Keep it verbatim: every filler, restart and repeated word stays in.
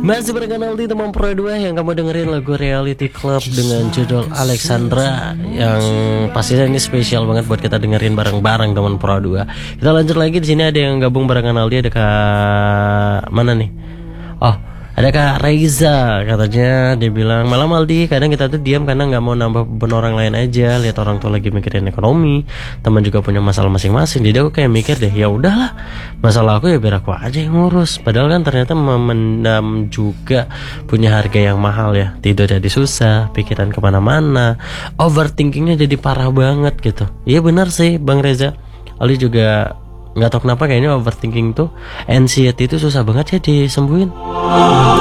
Masih barengan Aldi teman Pro dua yang kamu dengerin lagu Reality Club dengan judul Alexandra, yang pastinya ini spesial banget buat kita dengerin bareng-bareng teman Pro dua. Kita lanjut lagi, di sini ada yang gabung barengan Aldi, ada Kak mana nih? Oh, ada Kak Reza, katanya dia bilang, malam Aldi, kadang kita tuh diam karena nggak mau nambah beban orang lain aja, lihat orang tua lagi mikirin ekonomi, teman juga punya masalah masing-masing, jadi aku kayak mikir deh, ya udahlah, masalah aku ya biar aku aja yang ngurus. Padahal kan ternyata memendam juga punya harga yang mahal ya, tidur jadi susah, pikiran kemana-mana, overthinkingnya jadi parah banget gitu. Iya benar sih Bang Reza, Aldi juga nggak tahu kenapa kayaknya overthinking tuh, anxiety itu susah banget ya disembuhin.